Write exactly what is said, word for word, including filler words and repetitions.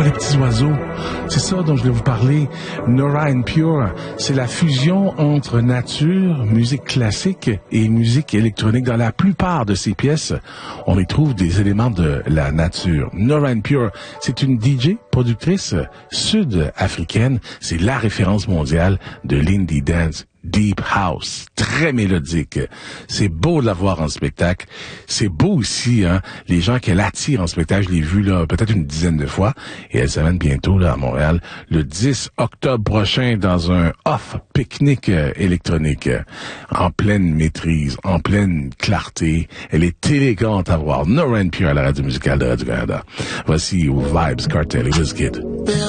Oh, les petits oiseaux. C'est ça dont je vais vous parler. Nora En Pure, c'est la fusion entre nature, musique classique et musique électronique. Dans la plupart de ces pièces, on y trouve des éléments de la nature. Nora En Pure, c'est une D J, productrice sud-africaine. C'est la référence mondiale de l'indie dance. Deep House, très mélodique. C'est beau de la voir en spectacle. C'est beau aussi, hein, les gens qu'elle attire en spectacle. Je l'ai vu là peut-être une dizaine de fois. Et elle s'amène bientôt là à Montréal le dix octobre prochain dans un off pique-nique euh, électronique. Euh, en pleine maîtrise, en pleine clarté. Elle est élégante à voir. Nora En Pure à la radio musicale de Radio-Canada. Voici Vibes Cartel et Wizkid.